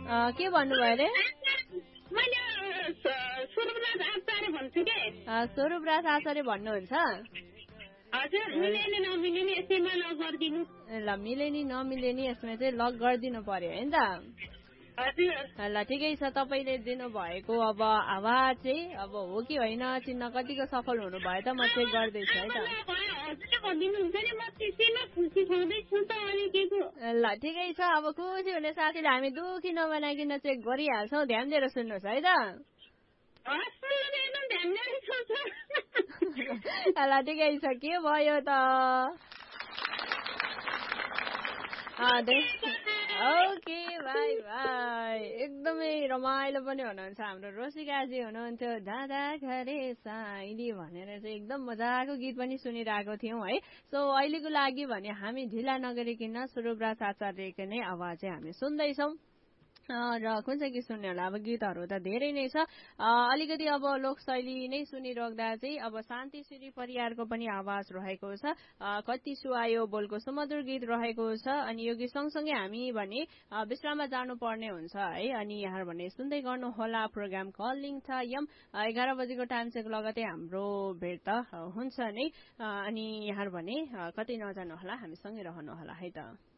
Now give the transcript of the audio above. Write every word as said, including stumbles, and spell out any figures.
के भन्नुभयो अरे स्वरूपराज आचार्य भन्नुहुन्छ ल मिलेनी नमिलेनी यसमा चाहिँ लक गरिदिनु पर्यो होइन त ल ठिकै छ तपाईँले दिनुभएको अब आवाज चाहिँ अब हो कि होइन चिन्न कतिको सफल हुनुभयो त म चेक गर्दैछु है त ल ठिकै छ अब खुसी हुने साथीलाई हामी दुखी नबनाइकन चेक गरिहाल्छौँ ध्यान दिएर सुन्नुहोस् है त ल ठिकै छ के भयो त ओके भाइ भाइ एकदमै रमाइलो पनि हुनुहुन्छ हाम्रो रोसिकाजी हुनुहुन्थ्यो दादा घरे साइली भनेर चाहिँ एकदम मजाको गीत पनि सुनिरहेको थियौँ है सो अहिलेको लागि भने हामी ढिला नगरिकन स्वरूपराज आचार्यको नै आवाज चाहिँ हामी सुन्दैछौँ र कुन चाहिँ गीत सुन्ने होला अब गीतहरू त धेरै नै छ अलिकति अब लोकशैली नै सुनिराख्दा चाहिँ अब शान्ति श्री परियारको पनि आवाज रहेको छ कति सुहायो बोलको सुमधुर गीत रहेको छ अनि यो गीत सँगसँगै हामी भने विश्राममा जानुपर्ने हुन्छ है अनि यहाँ भने सुन्दै गर्नु होला प्रोग्राम कलिङ छ यम एघार बजेको टाइम चाहिँ लगतै हाम्रो भेट त हुन्छ नै अनि यहाँ भने कतै नजानु होला हामीसँगै रहनु होला है त।